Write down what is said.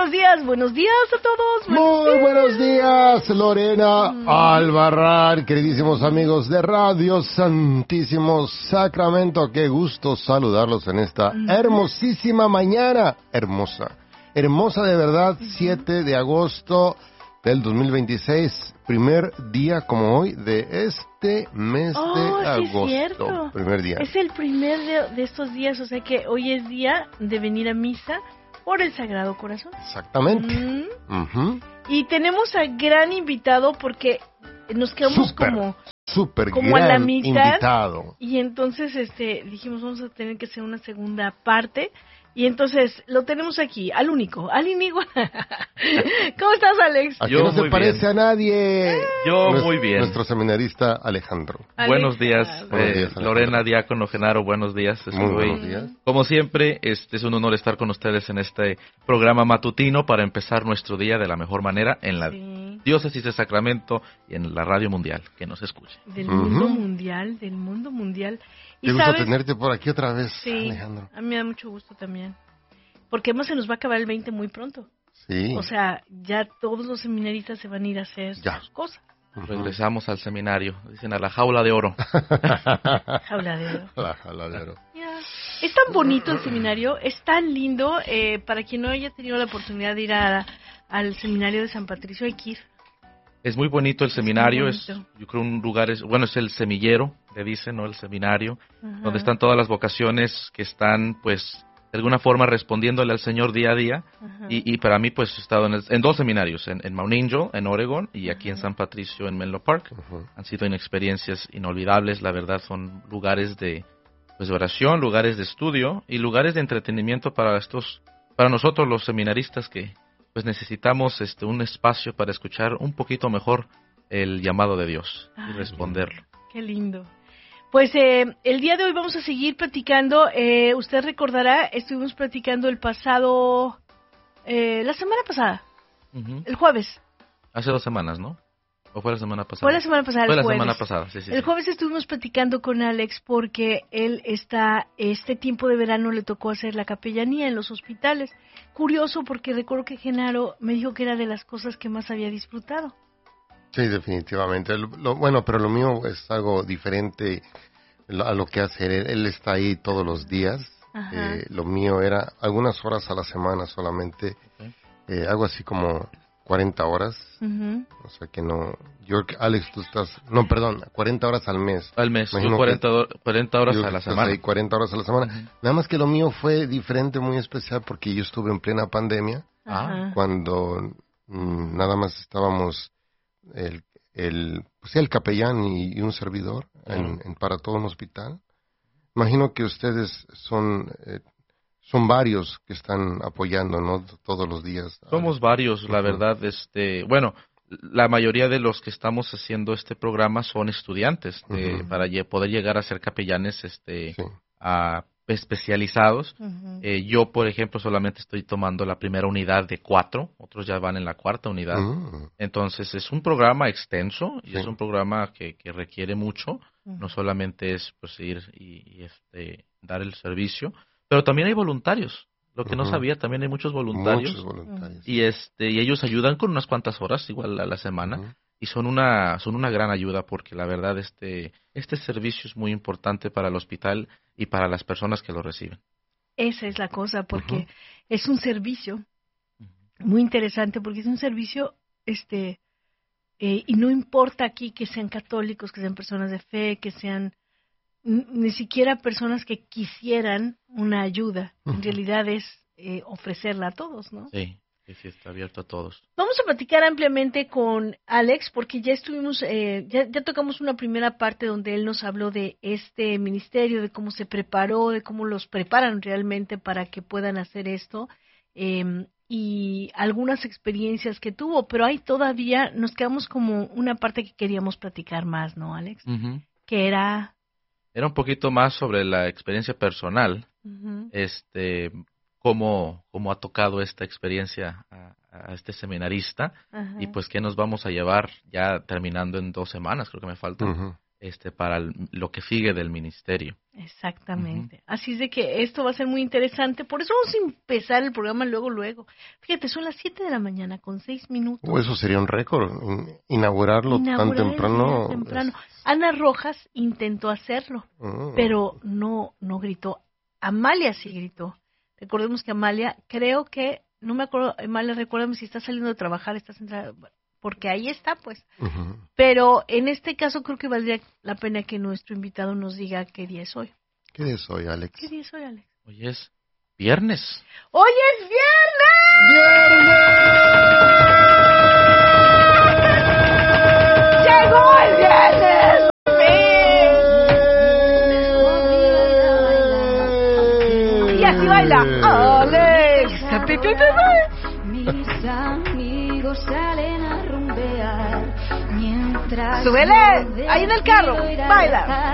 buenos días a todos. Muy buenos días, Lorena Albarrán, queridísimos amigos de Radio Santísimo Sacramento. Qué gusto saludarlos en esta hermosísima mañana. Hermosa de verdad, 7 de agosto del 2026, primer día como hoy de este mes de agosto. Sí, es cierto. Primer día. Es el primer de estos días, o sea que hoy es día de venir a misa por el Sagrado Corazón. Exactamente. Y tenemos al gran invitado porque nos quedamos como a la mitad. Invitado. Y entonces dijimos, vamos a tener que hacer una segunda parte. Y entonces lo tenemos aquí, al único, al inigual. ¿Cómo estás, Alex? Aquí no se parece a nadie. Yo muy bien. Nuestro seminarista Alejandro. Buenos días, Lorena, Diácono, Genaro, buenos días. Muy buenos días. Como siempre, es un honor estar con ustedes en este programa matutino para empezar nuestro día de la mejor manera en la Diócesis de Sacramento y en la Radio Mundial, que nos escuche. Del mundo mundial. Qué gusto tenerte por aquí otra vez, Alejandro. A mí me da mucho gusto también. Porque además se nos va a acabar el 20 muy pronto. Sí. O sea, ya todos los seminaristas se van a ir a hacer sus cosas. Regresamos al seminario, dicen a la jaula de oro. Jaula de oro. La jaula de oro. Es tan bonito el seminario, es tan lindo. Para quien no haya tenido la oportunidad de ir al seminario de San Patricio, hay que ir. Es muy bonito el seminario, yo creo un lugar, es el semillero, le dicen, ¿no? El seminario, donde están todas las vocaciones que están, pues, de alguna forma respondiéndole al Señor día a día. Y para mí, pues, he estado en dos seminarios, en Mount Angel, en Oregon, y aquí en San Patricio, en Menlo Park. Han sido experiencias inolvidables, la verdad, son lugares de oración, lugares de estudio y lugares de entretenimiento para nosotros los seminaristas que pues necesitamos un espacio para escuchar un poquito mejor el llamado de Dios y responderlo. Qué lindo. Pues el día de hoy vamos a seguir platicando. Usted recordará, estuvimos platicando la semana pasada, el jueves. Hace 2 semanas, ¿no? ¿O fue la semana pasada? Fue la semana pasada, Fue la semana pasada, sí. El jueves estuvimos platicando con Alex porque él este tiempo de verano le tocó hacer la capellanía en los hospitales. Curioso porque recuerdo que Genaro me dijo que era de las cosas que más había disfrutado. Sí, definitivamente. Pero lo mío es algo diferente a lo que hace él. Él está ahí todos los días. Lo mío era algunas horas a la semana solamente. Algo así como 40 horas. O sea que no... Alex, tú estás... No, perdón, 40 horas al mes. Al mes, yo 40 horas a la semana. Ahí 40 horas a la semana. Nada más que lo mío fue diferente, muy especial, porque yo estuve en plena pandemia. Cuando nada más estábamos el capellán y un servidor para todo un hospital. Imagino que ustedes son varios que están apoyando, ¿no? Todos los días. Somos varios, la verdad. La mayoría de los que estamos haciendo este programa son estudiantes para poder llegar a ser capellanes especializados. Yo, por ejemplo, solamente estoy tomando la primera unidad de 4, otros ya van en la 4ª unidad. Entonces, es un programa extenso y es un programa que requiere mucho. No solamente es pues ir y dar el servicio, pero también hay voluntarios. Lo que no sabía, también hay muchos voluntarios. Y ellos ayudan con unas cuantas horas, igual a la semana, y son una gran ayuda porque la verdad este servicio es muy importante para el hospital y para las personas que lo reciben. Esa es la cosa, porque es un servicio muy interesante, porque es un servicio y no importa aquí que sean católicos, que sean personas de fe, que sean ni siquiera personas que quisieran una ayuda. En realidad es ofrecerla a todos, ¿no? Sí, está abierto a todos. Vamos a platicar ampliamente con Alex porque ya estuvimos, ya tocamos una primera parte donde él nos habló de este ministerio, de cómo se preparó, de cómo los preparan realmente para que puedan hacer esto y algunas experiencias que tuvo, pero ahí todavía nos quedamos como una parte que queríamos platicar más, ¿no, Alex? Que era un poquito más sobre la experiencia personal, cómo ha tocado esta experiencia a este seminarista y pues qué nos vamos a llevar ya terminando en 2 semanas, creo que me faltan, para lo que sigue del ministerio. Exactamente. Uh-huh. Así es de que esto va a ser muy interesante. Por eso vamos a empezar el programa luego. Fíjate, son las 7 de la mañana con 6 minutos. Eso sería un récord, inaugurarlo tan temprano. Ana Rojas intentó hacerlo, pero no gritó. Amalia sí gritó. Recordemos que Amalia, creo que, no me acuerdo, Amalia, recuérdame si está saliendo de trabajar, porque ahí está, pues. Uh-huh. Pero en este caso creo que valdría la pena que nuestro invitado nos diga qué día es hoy. ¿Qué día es hoy, Alex? Hoy es viernes. ¡Hoy es viernes! ¡Viernes! ¡Llegó el viernes! ¡Sí! Y así baila Alex. Mis amigos salen a rumbear mientras ¡súbele! Ahí en el carro, baila.